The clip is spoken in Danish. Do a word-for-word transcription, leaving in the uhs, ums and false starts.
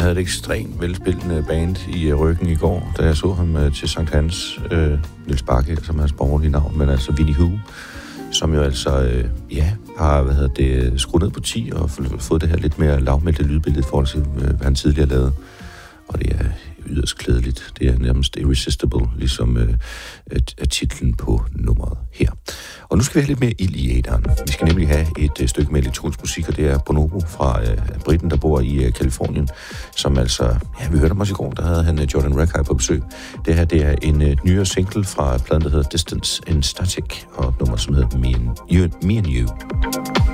havde et ekstremt velspillende band i ryggen i går, da jeg så ham til Sankt Hans. Øh, Niels Bakke, som er hans borgerlige navn, men altså Winnie Hu, som jo altså, øh, ja, har hvad hedder det, skruet ned på ti og fået det her lidt mere lavmælte lydbillede i forhold til, hvad han tidligere lavede. Og det er yderst klædeligt. Det er nærmest irresistible, ligesom øh, er titlen på nummeret her. Og nu skal vi have lidt mere ild i æderen. Vi skal nemlig have et øh, stykke med elektronisk musik, og det er Bonobo fra øh, Briten, der bor i øh, Kalifornien, som altså, ja, vi hørte ham også i går, der havde han øh, Jordan Rakei på besøg. Det her, det er en øh, nyere single fra pladen, der hedder Distance and Static, og et nummer, som hedder Me and You. Me and you.